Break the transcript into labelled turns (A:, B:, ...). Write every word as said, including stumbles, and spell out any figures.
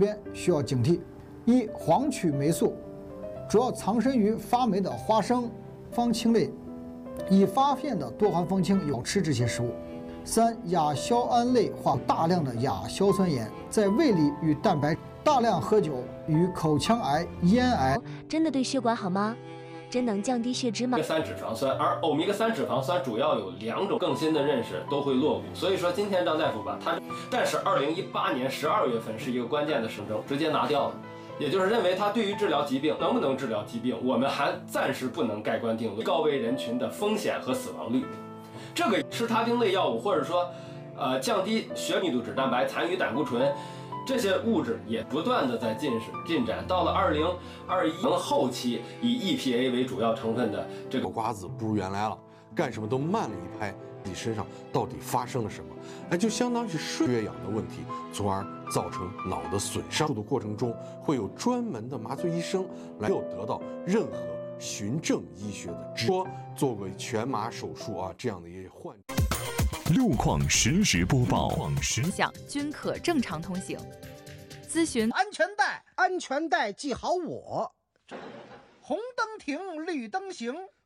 A: 边需要警惕：一、黄曲霉素，主要藏身于发霉的花生、芳烃类已发现的多环风清，少吃这些食物。三、亚硝胺类化大量的亚硝酸盐在胃里与蛋白，大量喝酒与口腔癌、咽癌。
B: 真的对血管好吗？真能降低血脂吗？
C: 欧米伽三脂肪酸，而欧米伽三脂肪酸主要有两种，更新的认识都会落伍。所以说今天张大夫吧，他但是二零一八年十二月份是一个关键的时征，直接拿掉了。也就是认为它对于治疗疾病能不能治疗疾病，我们还暂时不能盖棺定论。高危人群的风险和死亡率，这个施他汀类药物或者说，呃，降低血密度脂蛋白、残余胆固醇这些物质也不断的在进使进展。到了二零二一年后期，以 E P A 为主要成分的这个
D: 瓜子不如原来了，干什么都慢了一拍。自己身上到底发生了什么？哎，就相当于是缺氧的问题，从而造成脑的损伤的过程中，会有专门的麻醉医生来没有得到任何循证医学的指说做过全麻手术啊这样的一些患者。
E: 路况实时播报，
F: 想均可正常通行。咨询
G: 安全带，安全带系好我。红灯停，绿灯行。